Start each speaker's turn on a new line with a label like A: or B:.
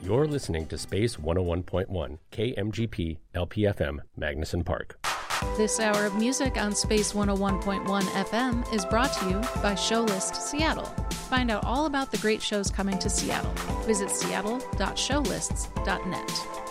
A: You're listening to Space 101.1, KMGP, LPFM, Magnuson Park.
B: This hour of music on Space 101.1 FM is brought to you by Showlist Seattle. Find out all about the great shows coming to Seattle. Visit seattle.showlists.net.